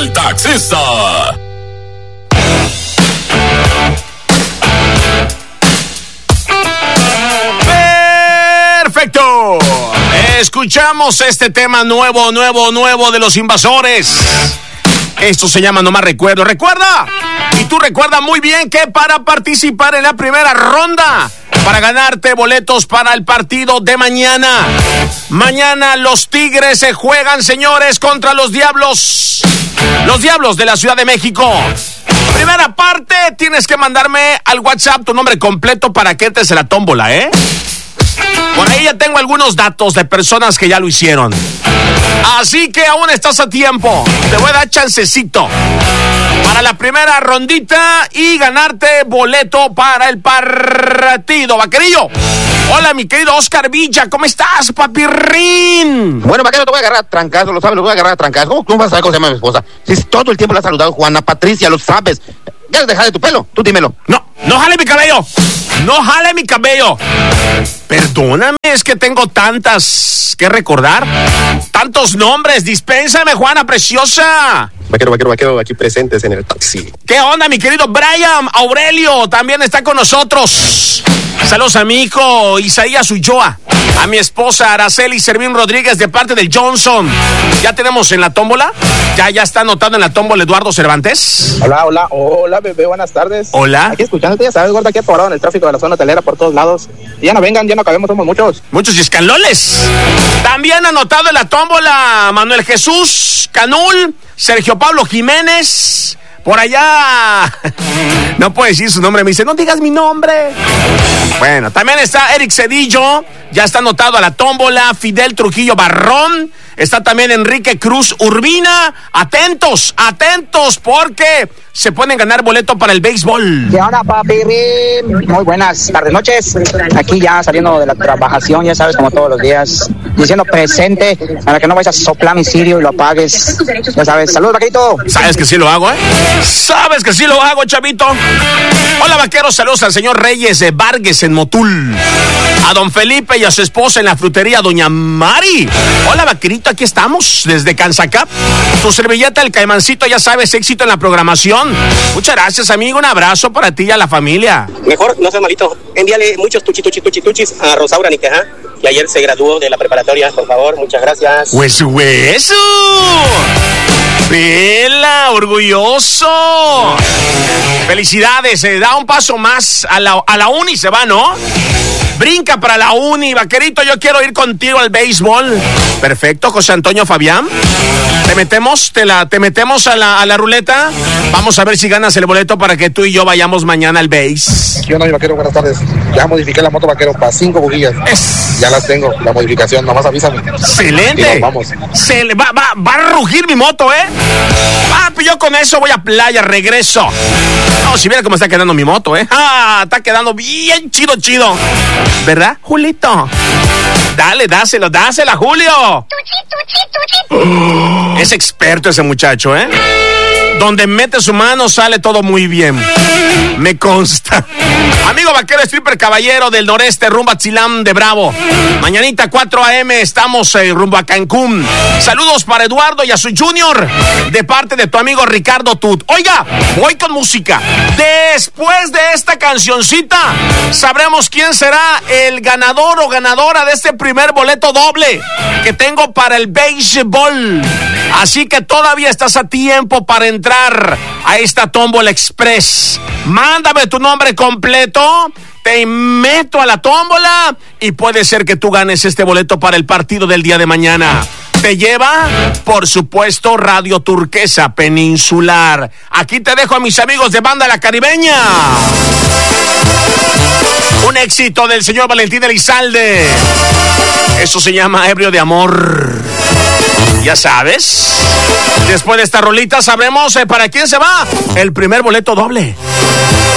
el taxista. Perfecto. Escuchamos este tema nuevo de los Invasores. Esto se llama Nomás Recuerdo. ¡Recuerda! Y tú recuerda muy bien que para participar en la primera ronda, para ganarte boletos para el partido de mañana. Mañana los Tigres se juegan, señores, contra los Diablos. Los Diablos de la Ciudad de México. Primera parte, tienes que mandarme al WhatsApp tu nombre completo para que entres en la tómbola, ¿eh? Por ahí ya tengo algunos datos de personas que ya lo hicieron. Así que aún estás a tiempo. Te voy a dar chancecito para la primera rondita y ganarte boleto para el partido. Vaquerillo. Hola, mi querido Oscar Villa. ¿Cómo estás, papirrín? Bueno, vaquero, te voy a agarrar a trancazo, lo sabes, lo voy a agarrar a trancazo. ¿Cómo vas a saber cómo se llama mi esposa? Si todo el tiempo la has saludado, Juana Patricia, lo sabes. ¿Quieres dejar de tu pelo? Tú dímelo. No jale mi cabello. No jale mi cabello. Perdóname, es que tengo tantas que recordar. Tantos nombres. Dispénsame, Juana preciosa. Vaquero, aquí presentes en el taxi. ¿Qué onda, mi querido Brian Aurelio? También está con nosotros. Saludos a mi hijo Isaías Ulloa, a mi esposa Araceli Servín Rodríguez de parte del Johnson. ¿Ya tenemos en la tómbola? ¿Ya está anotado en la tómbola Eduardo Cervantes? Hola, bebé, buenas tardes. Hola. Aquí escuchándote, ya sabes, gorda, aquí atorado en el tráfico de la zona hotelera por todos lados. Y ya no vengan, ya no cabemos, somos muchos. Muchos y escaloles. También anotado en la tómbola Manuel Jesús Canul, Sergio Pablo Jiménez. Por allá, no puedo decir su nombre, me dice, no digas mi nombre. Bueno, también está Eric Cedillo, ya está anotado a la tómbola, Fidel Trujillo Barrón, está también Enrique Cruz Urbina. Atentos, porque se pueden ganar boleto para el béisbol. ¿Qué onda, papi? Muy buenas tardes, noches. Aquí ya saliendo de la trabajación, ya sabes, como todos los días, diciendo presente para que no vayas a soplar mi cirio y lo apagues. Ya sabes, saludos, vaquerito. Sabes que sí lo hago, ¿eh? Sabes que sí lo hago, chavito. Hola, vaqueros, saludos al señor Reyes de Vargas en Motul, a don Felipe y a su esposa en la frutería, doña Mari. Hola, vaquerito, aquí estamos desde Cansacap. Tu servilleta, el Caimancito, ya sabes, éxito en la programación. Muchas gracias, amigo, un abrazo para ti y a la familia. Mejor, no seas malito, envíale muchos tuchis a Rosaura Niqueja, que ayer se graduó de la preparatoria, por favor, muchas gracias. ¡Hueso! ¡Vela, orgulloso! Felicidades, se da un paso más a la uni, se va, ¿no? Brinca para la uni, vaquerito, yo quiero ir contigo al béisbol. Perfecto, José Antonio Fabián. ¿Te metemos a la ruleta? Vamos a ver si ganas el boleto para que tú y yo vayamos mañana al béis. ¿Qué onda, mi vaquero? Buenas tardes. Ya modifiqué la moto, vaquero, para 5 bujías. Ya las tengo, la modificación, nomás avísame. ¡Excelente! Vamos. Va a rugir mi moto, ¿eh? Pues yo con eso voy a playa, regreso. No, si viera cómo está quedando mi moto, ¿eh? Está quedando bien chido. ¿Verdad, Julito? Dale, dásela, Julio. Es experto ese muchacho, ¿eh? Donde mete su mano sale todo muy bien. Me consta. Amigo vaquero, stripper caballero del noreste, rumbo a Tzilam de Bravo. Mañanita 4 a.m. estamos rumbo a Cancún. Saludos para Eduardo y a su junior, de parte de tu amigo Ricardo Tut. Oiga, voy con música. Después de esta cancioncita, sabremos quién será el ganador o ganadora de este primer boleto doble que tengo para el béisbol. Así que todavía estás a tiempo para entrar a esta tómbola express. Mándame tu nombre completo, te meto a la tómbola y puede ser que tú ganes este boleto para el partido del día de mañana. Te lleva, por supuesto, Radio Turquesa Peninsular. Aquí te dejo a mis amigos de Banda La Caribeña. Un éxito del señor Valentín Elizalde. Eso se llama Ebrio de Amor. Ya sabes. Después de esta rolita sabremos para quién se va el primer boleto doble.